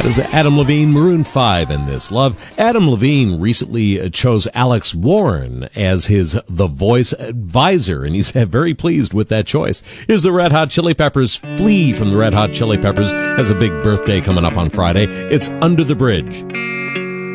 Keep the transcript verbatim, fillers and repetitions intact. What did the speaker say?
That is Adam Levine, Maroon five in This Love. Adam Levine recently chose Alex Warren as his The Voice advisor, and he's very pleased with that choice. Here's the Red Hot Chili Peppers. Flea from the Red Hot Chili Peppers has a big birthday coming up on Friday. It's Under the Bridge.